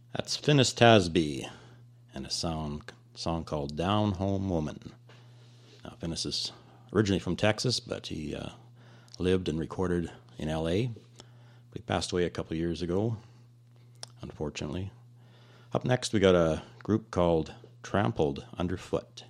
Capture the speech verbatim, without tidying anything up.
That's Finis Tasby and a song, song called Down Home Woman. Now, Finis is originally from Texas, but he uh, lived and recorded in L A. He passed away a couple of years ago, unfortunately. Up next, we got a group called Trampled Underfoot.